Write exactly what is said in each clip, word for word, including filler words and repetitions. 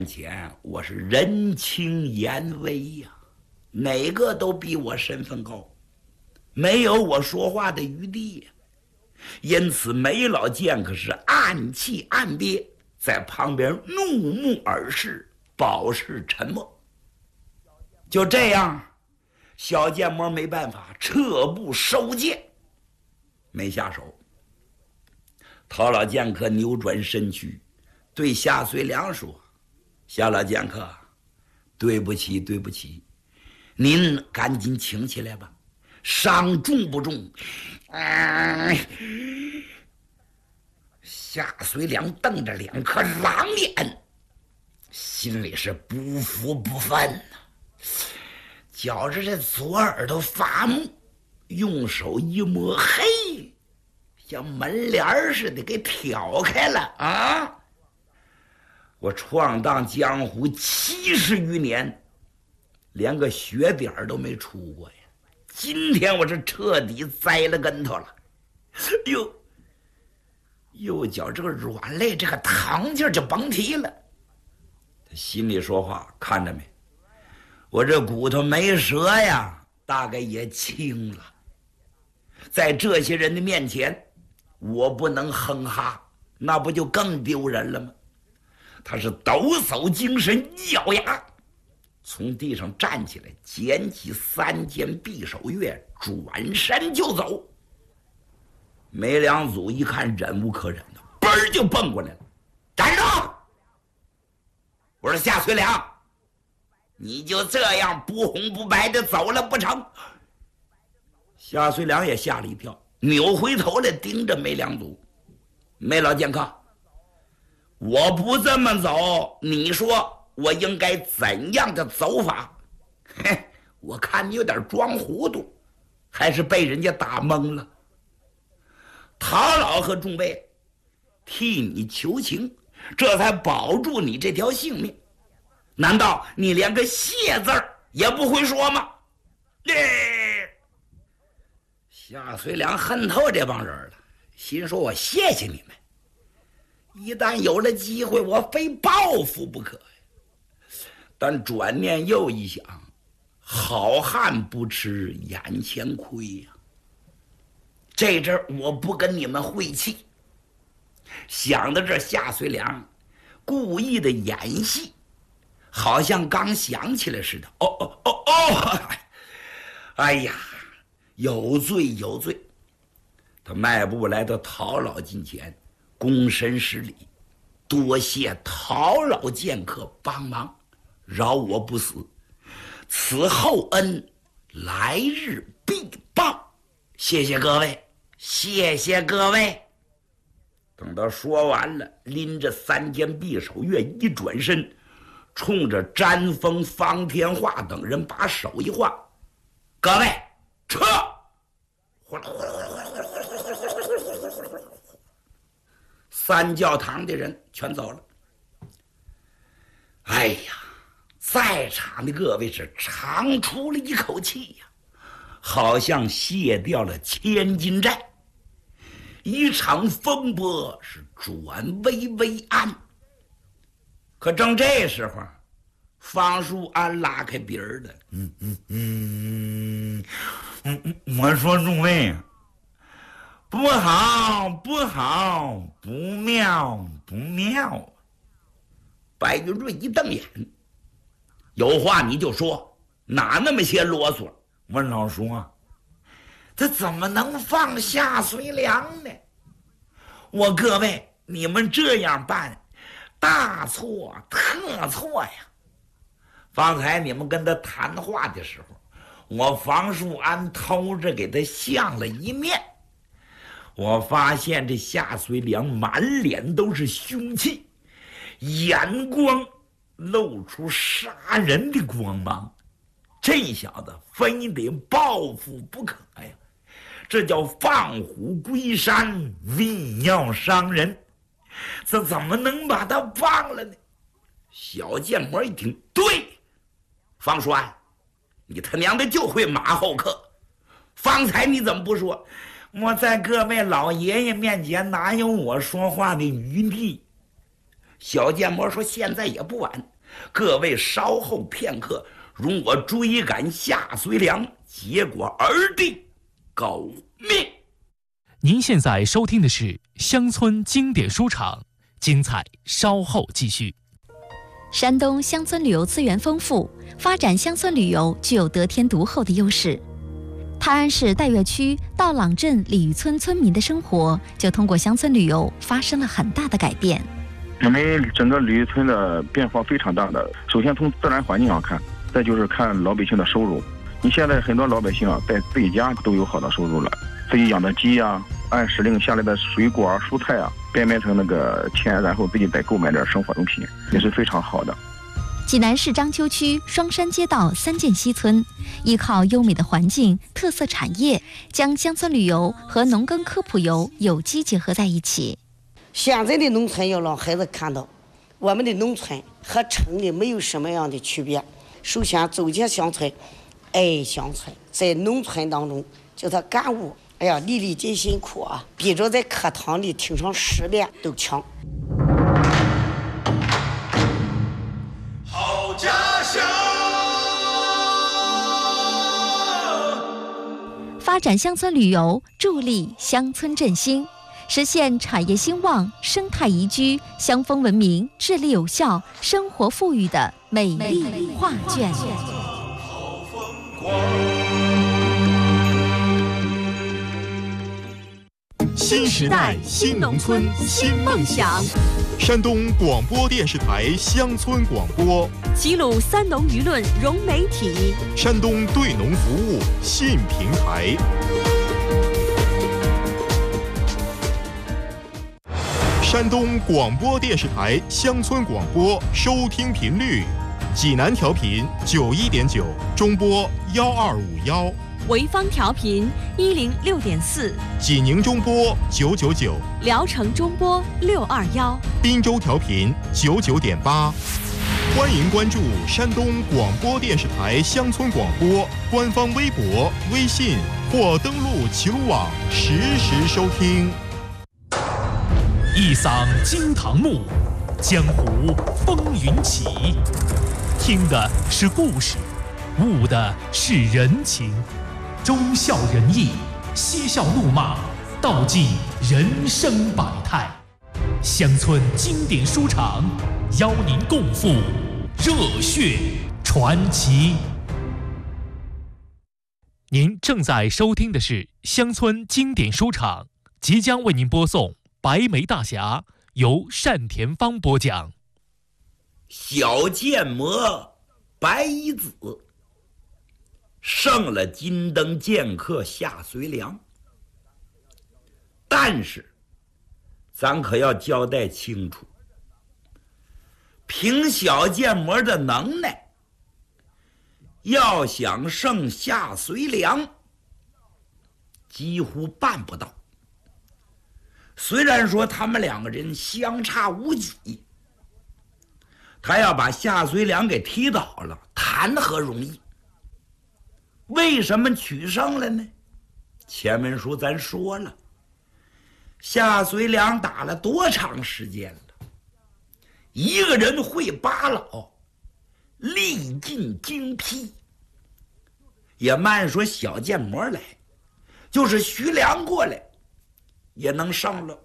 前我是人情言微呀、啊，哪个都比我身份高，没有我说话的余地呀、啊。因此，梅老剑可是暗气暗憋，在旁边怒目而视，保持沉默。就这样，小剑魔没办法，撤步收剑，没下手。陶老剑客扭转身躯，对夏遂良说：“夏老剑客，对不起，对不起，您赶紧请起来吧，伤重不重？”嗯，夏遂良瞪着两颗狼眼，心里是不服不忿呐、啊，觉着这左耳朵发木，用手一摸，嘿，像门帘似的给挑开了啊！我闯荡江湖七十余年，连个血点都没出过呀。今天我是彻底栽了跟头了，哟，右脚这个软肋，这个疼劲就甭提了。他心里说话，看着没？我这骨头没折呀，大概也轻了。在这些人的面前，我不能哼哈，那不就更丢人了吗？他是抖擞精神，一咬牙，从地上站起来，捡起三件匕首钺，转身就走。梅良祖一看忍无可忍的，嘣儿就蹦过来了，站住！我说夏遂良，你就这样不红不白的走了不成？夏遂良也吓了一跳，扭回头来盯着梅良祖。梅老剑客，我不这么走，你说我应该怎样的走法？嘿，我看你有点装糊涂，还是被人家打懵了。陶老和众位替你求情，这才保住你这条性命，难道你连个谢字儿也不会说吗？哎，夏遂良恨透这帮人了，心说我谢谢你们，一旦有了机会，我非报复不可呀。但转念又一想，好汉不吃眼前亏呀、啊。这阵儿我不跟你们晦气。想到这，夏遂良故意的演戏，好像刚想起来似的。哦哦哦哦！哎呀，有罪有罪！他迈步来到陶老近前，躬身施礼，多谢陶老剑客帮忙，饶我不死，此厚恩来日必报。谢谢各位，谢谢各位。等他说完了，拎着三件匕首钺一转身，冲着詹峰、方天化等人把手一划：“各位撤！”三教堂的人全走了。哎呀，在场的各位是长出了一口气呀，好像卸掉了千斤债。一场风波是转危为安。可正这时候，方树安拉开鼻儿的，嗯嗯嗯嗯，我说众位，不好不好，不妙不妙。白云瑞一瞪眼，有话你就说，哪那么些啰嗦？我老说，他怎么能放夏遂良呢？我各位，你们这样办，大错特错呀！方才你们跟他谈话的时候，我房树安偷着给他相了一面，我发现这夏遂良满脸都是凶气，眼光露出杀人的光芒，这小子非得报复不可呀！这叫放虎归山，为要伤人，这怎么能把他放了呢？小剑魔一听，对，方叔安，你他娘的就会马后客，方才你怎么不说？我在各位老爷爷面前哪有我说话的余地？小剑魔说：“现在也不晚， 各位稍后片刻，容我追赶夏遂良，结果而定，狗命。 您现在收听的是乡村经典书场，精彩稍后继续。 山东乡村旅游资源丰富，发展乡村旅游具有得天独厚的优势。泰安市岱岳区道朗镇鲤鱼村村民的生活就通过乡村旅游发生了很大的改变。 我们整个鲤鱼村的变化非常大的，首先从自然环境上看，再就是看老百姓的收入。你现在很多老百姓啊，在自己家都有好的收入了，自己养的鸡啊，按时令下来的水果啊、蔬菜啊，变卖成那个钱，然后自己再购买点生活用品，也是非常好的。 济南市章丘区双山街道三涧西村，依靠优美的环境、特色产业，将乡村旅游和农耕科普游有机结合在一起。 现在的农村要让孩子看到，我们的农村和城里没有什么样的区别。首先走进乡村，爱乡村，在农村当中叫他感悟，哎呀，粒粒皆辛苦啊，比着在课堂里听上十遍都强。 好家乡， 发展乡村旅游，助力乡村振兴，实现产业兴旺、生态宜居、乡风文明、治理有效、生活富裕的美丽画卷。 好风光。 新时代新农村新梦想，山东广播电视台乡村广播， 齐鲁三农舆论融媒体， 山东对农服务新平台。山东广播电视台乡村广播收听频率：济南调频九一点九，中波幺二五幺； 潍坊调频一零六点四， 济宁中波九九九， 聊城中波六二幺， 滨州调频九九点八。欢迎关注山东广播电视台乡村广播官方微博、微信或登录齐鲁网实时收听。 一嗓惊堂木，江湖风云起。听的是故事，悟的是人情，忠孝仁义，嬉笑怒骂，道尽人生百态。乡村经典书场邀您共赴热血传奇。您正在收听的是乡村经典书场，即将为您播送白眉大侠，由单田芳播讲。 小剑魔白衣子胜了金灯剑客夏遂良，但是咱可要交代清楚，凭小剑魔的能耐，要想胜夏遂良几乎办不到。虽然说他们两个人相差无几，他要把夏遂良给踢倒了，谈何容易？为什么取胜了呢？前文书咱说了，夏遂良打了多长时间了？一个人会八老，历尽精辟，也慢说小剑魔来，就是徐良过来也能胜了。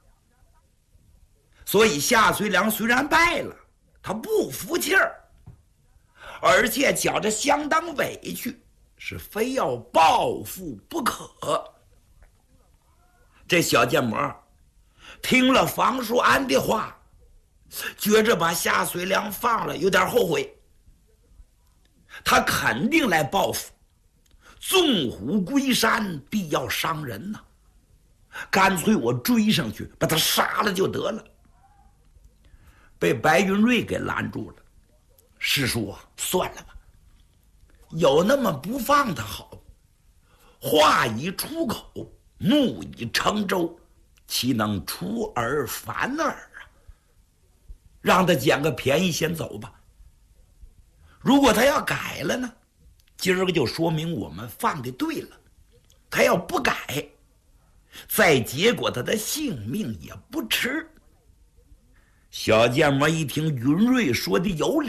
所以夏遂良虽然败了，他不服气儿，而且觉着相当委屈，是非要报复不可。这小剑魔听了房叔安的话，觉着把夏遂良放了有点后悔，他肯定来报复，纵虎归山必要伤人呐、啊，干脆我追上去把他杀了就得了。被白云瑞给拦住了，师叔啊，算了吧，有那么不放他好。话已出口，木已成舟，岂能出尔反尔啊？让他捡个便宜先走吧。如果他要改了呢，今儿个就说明我们放的对了。他要不改，再结果他的性命也不迟。小剑魔一听云瑞说的有理，